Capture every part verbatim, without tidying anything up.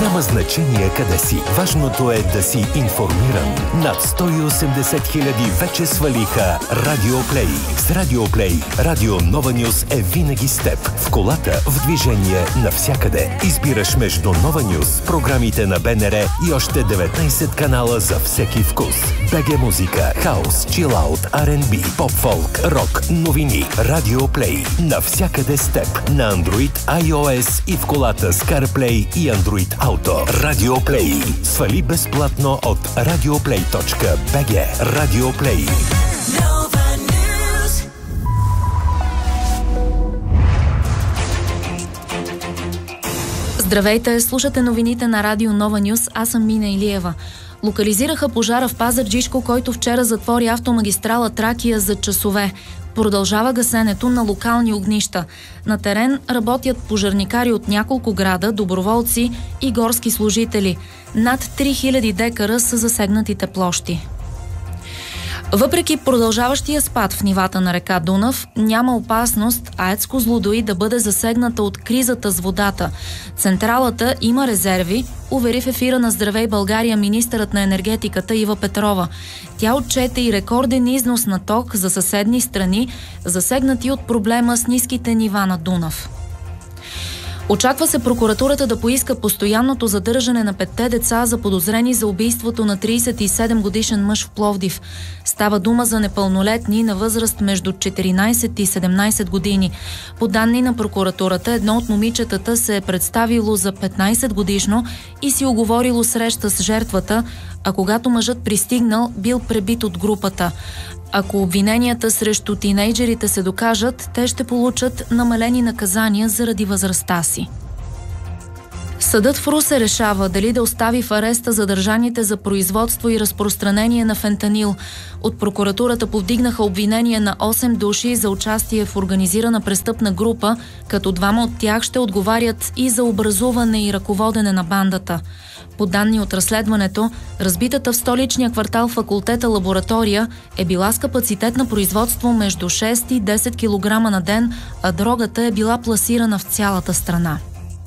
Няма значение къде си. Важното е да си информиран. Над сто и осемдесет хиляди вече свалиха Радиоплей. С Радиоплей Радио Нова Нюз е винаги с теб. В колата, в движение, навсякъде. Избираш между Нова Нюз, програмите на БНР и още деветнайсет канала за всеки вкус. БГ музика, хаус, чилаут, Ар енд Би, поп-фолк, рок, новини. Радиоплей. Навсякъде с теб. На Android, iOS и в колата с CarPlay и Android Auto. Радиоплей. Свали безплатно от радиоплей точка би джи. Радиоплей. Здравейте, слушате новините на Радио Нова Нюз. Аз съм Мина Илиева. Локализираха пожара в Пазарджишко, който вчера затвори автомагистрала Тракия за часове. Продължава гасенето на локални огнища. На терен работят пожарникари от няколко града, доброволци и горски служители. Над три хиляди декара са засегнатите площи. Въпреки продължаващия спад в нивата на река Дунав, няма опасност АЕЦ Козлодуй да бъде засегната от кризата с водата. Централата има резерви, увери в ефира на Здравей България министърът на енергетиката Ива Петрова. Тя отчете и рекорден износ на ток за съседни страни, засегнати от проблема с ниските нива на Дунав. Очаква се прокуратурата да поиска постоянното задържане на петте деца, заподозрени за убийството на трийсет и седем годишен мъж в Пловдив. Става дума за непълнолетни на възраст между четиринайсет и седемнайсет години. По данни на прокуратурата, едно от момичетата се е представило за петнайсет годишно и си уговорило среща с жертвата, а когато мъжът пристигнал, бил пребит от групата. Ако обвиненията срещу тинейджерите се докажат, те ще получат намалени наказания заради възрастта си. Съдът в Русе решава дали да остави в ареста задържаните за производство и разпространение на фентанил. От прокуратурата повдигнаха обвинения на осем души за участие в организирана престъпна група, като двама от тях ще отговарят и за образуване и ръководене на бандата. По данни от разследването, разбитата в столичния квартал факултета лаборатория е била с капацитет на производство между шест и десет килограма на ден, а дрогата е била пласирана в цялата страна.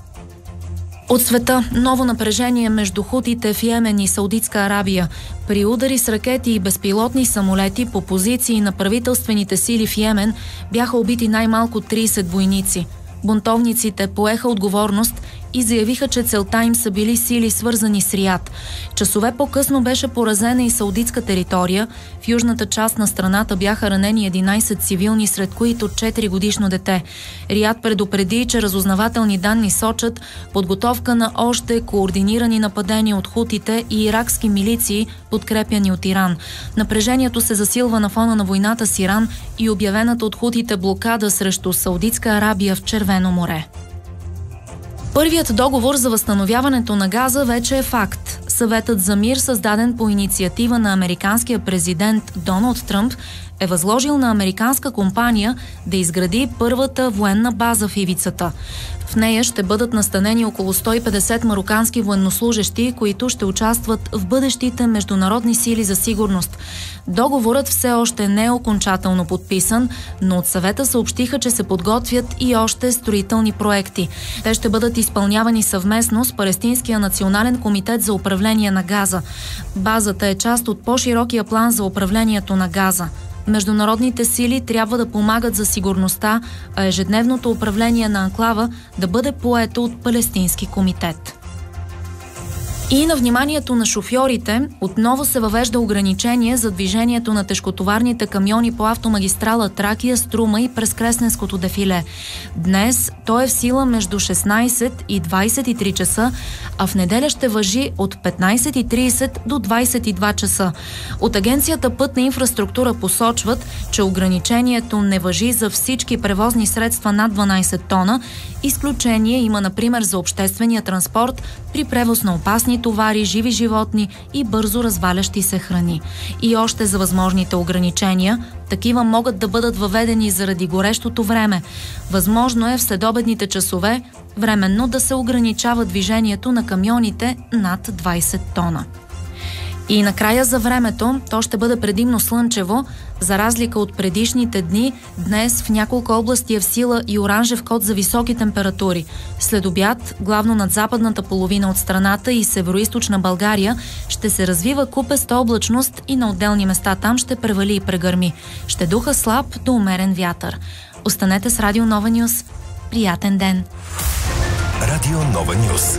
От света ново напрежение между хутите в Йемен и Саудитска Арабия. При удари с ракети и безпилотни самолети по позиции на правителствените сили в Йемен бяха убити най-малко трийсет войници. Бунтовниците поеха отговорност и заявиха, че целта им са били сили, свързани с Риад. Часове по-късно беше поразена и саудитска територия. В южната част на страната бяха ранени единайсет цивилни, сред които четири годишно дете. Риад предупреди, че разузнавателни данни сочат подготовка на още координирани нападения от хутите и иракски милиции, подкрепяни от Иран. Напрежението се засилва на фона на войната с Иран и обявената от хутите блокада срещу Саудитска Арабия в Червено море. Първият договор за възстановяването на газа вече е факт. Съветът за мир, създаден по инициатива на американския президент Доналд Тръмп, е възложил на американска компания да изгради първата военна база в ивицата. В нея ще бъдат настанени около сто и петдесет марокански военнослужещи, които ще участват в бъдещите международни сили за сигурност. Договорът все още не е окончателно подписан, но от съвета съобщиха, че се подготвят и още строителни проекти. Те ще бъдат изпълнявани съвместно с Палестинския национален комитет за управление на Газа. Базата е част от по-широкия план за управлението на Газа. Международните сили трябва да помагат за сигурността, а ежедневното управление на анклава да бъде поето от Палестински комитет. И на вниманието на шофьорите отново се въвежда ограничение за движението на тежкотоварните камиони по автомагистрала Тракия, Струма и през Кресненското дефиле. Днес той е в сила между шестнайсет и двайсет и три часа, а в неделя ще важи от петнайсет и трийсет до двайсет и два часа. От агенцията Пътна инфраструктура посочват, че ограничението не важи за всички превозни средства над дванайсет тона. Изключение има, например, за обществения транспорт при превоз на опасни товари, живи животни и бързо развалящи се храни. И още за възможните ограничения. Такива могат да бъдат въведени заради горещото време. Възможно е в следобедните часове временно да се ограничава движението на камионите над двайсет тона. И накрая за времето, то ще бъде предимно слънчево, за разлика от предишните дни. Днес в няколко области е в сила и оранжев код за високи температури. След обяд, главно над западната половина от страната и североизточна България, ще се развива купеста облачност и на отделни места там ще превали и прегърми. Ще духа слаб до умерен вятър. Останете с Радио Нова Нюс. Приятен ден! Радио Нова Нюс.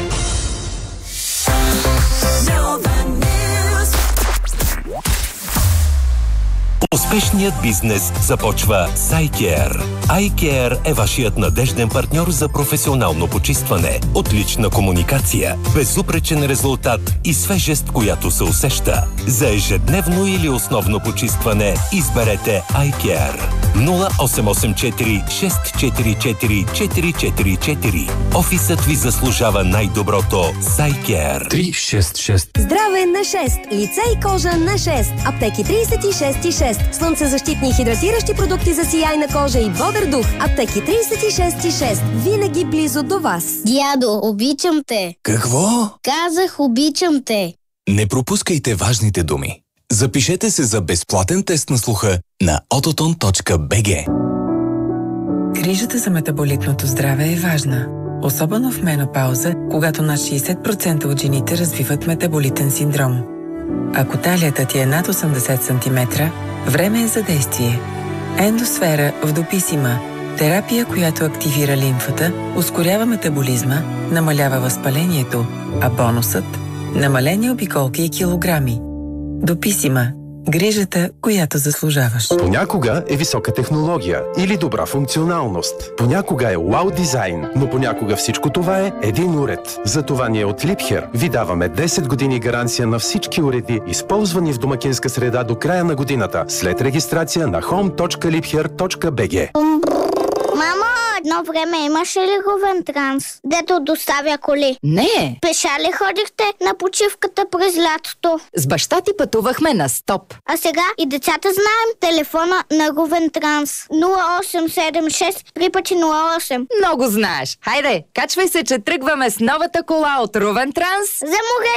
Успешният бизнес започва с iCare. iCare е вашият надежден партньор за професионално почистване, отлична комуникация, безупречен резултат и свежест, която се усеща. За ежедневно или основно почистване изберете iCare. нула осем осем четири шест четири четири четири четири четири. Офисът ви заслужава най-доброто с iCare. три шест шест. Здраве на шест. Лице и кожа на шест. Аптеки тридесет и шест и шест. Слънцезащитни и хидратиращи продукти за сияйна кожа и бодър дух. Аптеки тридесет и шест и шест. Винаги близо до вас. Дядо, обичам те. Какво? Казах, обичам те. Не пропускайте важните думи. Запишете се за безплатен тест на слуха на ототон точка би джи. Грижата за метаболитното здраве е важна. Особено в менопауза, когато над шейсет процента от жените развиват метаболитен синдром. Ако талията ти е над осемдесет сантиметра, време е за действие. Ендосфера в Дописима. Терапия, която активира лимфата, ускорява метаболизма, намалява възпалението, а бонусът – намалени обиколки и килограми. Дописима. Грижата, която заслужаваш. Понякога е висока технология или добра функционалност. Понякога е вау дизайн, но понякога всичко това е един уред. Затова ние от Liebherr ви даваме десет години гаранция на всички уреди, използвани в домакинска среда до края на годината, след регистрация на home точка liebherr точка би джи. Мамо, едно време имаше ли Говентранс, дето доставя коли? Не. Пеша ли ходихте на почивката през лятото? С баща ти пътувахме на стоп. А сега и децата знаем телефона на Говентранс. нула осем седем шест три пъти нула осем. Много знаеш. Хайде, качвай се, че тръгваме с новата кола от Ровентранс. За море